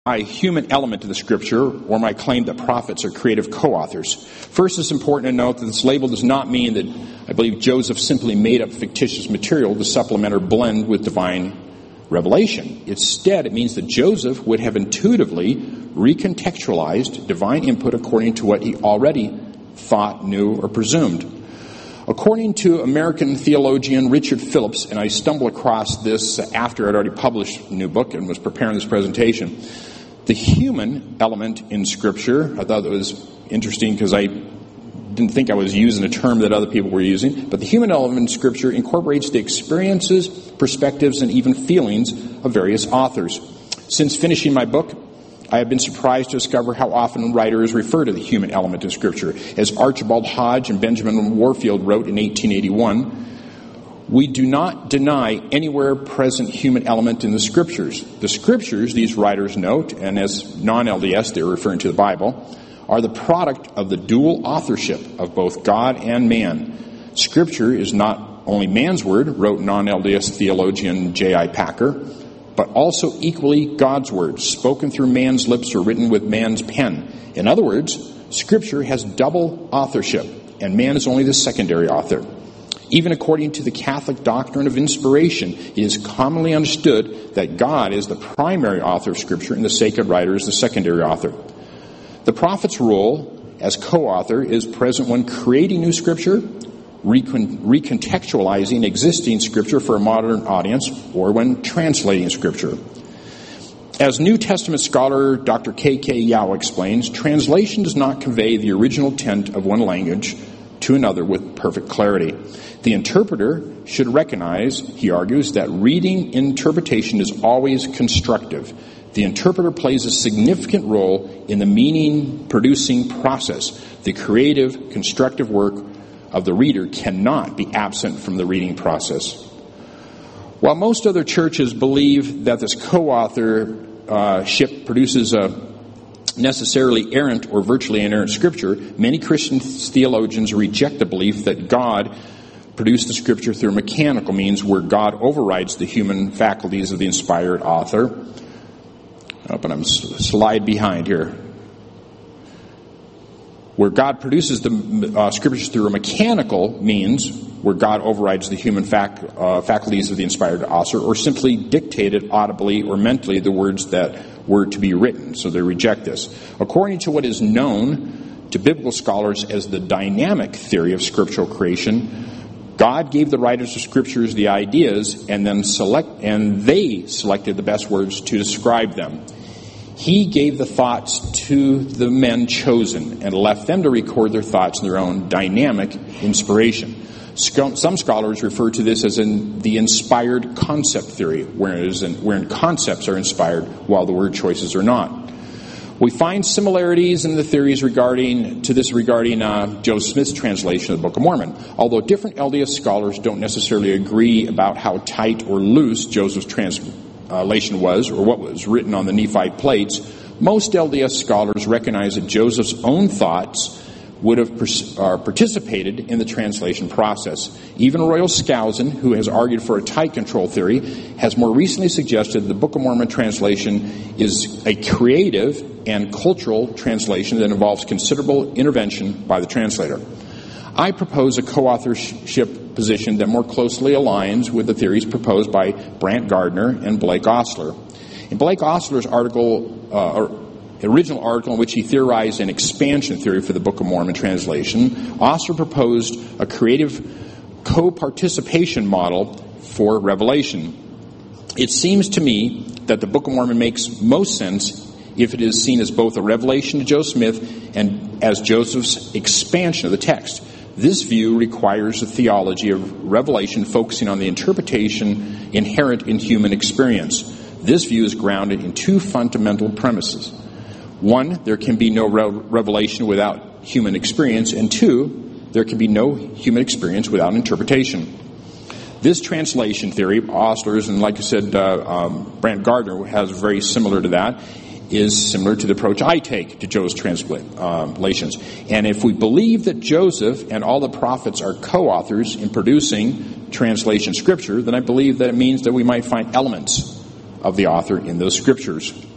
my human element to the Scripture, or my claim that prophets are creative co-authors. First, it's important to note that this label does not mean that I believe Joseph simply made up fictitious material to supplement or blend with divine revelation. Instead, it means that Joseph would have intuitively recontextualized divine input according to what he already thought, knew, or presumed. According to American theologian Richard Phillips, and I stumbled across this after I'd already published a new book and was preparing this presentation, the human element in Scripture, I thought that was interesting because I didn't think I was using a term that other people were using, but the human element in Scripture incorporates the experiences, perspectives, and even feelings of various authors. Since finishing my book, I have been surprised to discover how often writers refer to the human element in Scripture. As Archibald Hodge and Benjamin Warfield wrote in 1881, "We do not deny anywhere present human element in the Scriptures. The Scriptures," these writers note, and as non-LDS they're referring to the Bible, "are the product of the dual authorship of both God and man. Scripture is not only man's word," wrote non-LDS theologian J.I. Packer, "but also equally God's word, spoken through man's lips or written with man's pen. In other words, Scripture has double authorship, and man is only the secondary author. Even according to the Catholic doctrine of inspiration, it is commonly understood that God is the primary author of Scripture and the sacred writer is the secondary author. The prophet's role as co-author is present when creating new Scripture, recontextualizing existing Scripture for a modern audience, or when translating Scripture. As New Testament scholar Dr. K.K. Yao explains, translation does not convey the original intent of one language to another with perfect clarity. The interpreter should recognize, he argues, that reading interpretation is always constructive. The interpreter plays a significant role in the meaning-producing process. The creative, constructive work of the reader cannot be absent from the reading process. While most other churches believe that this co-authorship produces a necessarily errant or virtually inerrant Scripture, many Christian theologians reject the belief that God produced the Scripture through mechanical means where God overrides the human faculties of the inspired author. And I'm slide behind here. Where God produces the Scriptures through a mechanical means, where God overrides the human faculties of the inspired author, or simply dictated audibly or mentally the words that were to be written. So they reject this. According to what is known to biblical scholars as the dynamic theory of scriptural creation, God gave the writers of Scriptures the ideas, and they selected the best words to describe them. He gave the thoughts to the men chosen and left them to record their thoughts in their own dynamic inspiration. Some scholars refer to this as the inspired concept theory, wherein concepts are inspired while the word choices are not. We find similarities in the theories regarding Joseph Smith's translation of the Book of Mormon. Although different LDS scholars don't necessarily agree about how tight or loose Joseph's translation was, or what was written on the Nephite plates, most LDS scholars recognize that Joseph's own thoughts would have participated in the translation process. Even Royal Skousen, who has argued for a tight control theory, has more recently suggested the Book of Mormon translation is a creative and cultural translation that involves considerable intervention by the translator. I propose a co-authorship position that more closely aligns with the theories proposed by Brant Gardner and Blake Ostler. In Blake Ostler's original article in which he theorized an expansion theory for the Book of Mormon translation, Ostler proposed a creative co-participation model for revelation. It seems to me that the Book of Mormon makes most sense if it is seen as both a revelation to Joseph Smith and as Joseph's expansion of the text. This view requires a theology of revelation focusing on the interpretation inherent in human experience. This view is grounded in two fundamental premises. One, there can be no revelation without human experience, and two, there can be no human experience without interpretation. This translation theory, Ostler's, and like I said, Brant Gardner has very similar to that, is similar to the approach I take to Joseph's translations. And if we believe that Joseph and all the prophets are co-authors in producing translation scripture, then I believe that it means that we might find elements of the author in those scriptures.